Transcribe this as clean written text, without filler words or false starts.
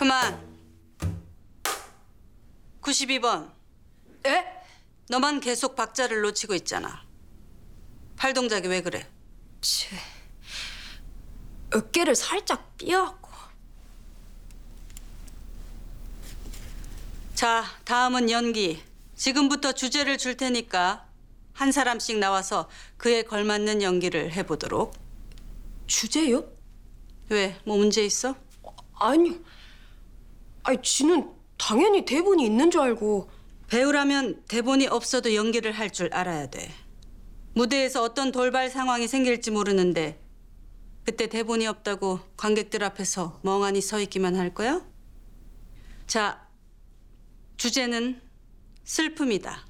그만. 92번. 에? 너만 계속 박자를 놓치고 있잖아. 팔 동작이 왜 그래? 어깨를 살짝 삐어갖고. 자, 다음은 연기. 지금부터 주제를 줄 테니까 한 사람씩 나와서 그에 걸맞는 연기를 해보도록. 주제요? 왜? 뭐 문제 있어? 아니요. 아니, 지는 당연히 대본이 있는 줄 알고. 배우라면 대본이 없어도 연기를 할 줄 알아야 돼. 무대에서 어떤 돌발 상황이 생길지 모르는데 그때 대본이 없다고 관객들 앞에서 멍하니 서 있기만 할 거야? 자, 주제는 슬픔이다.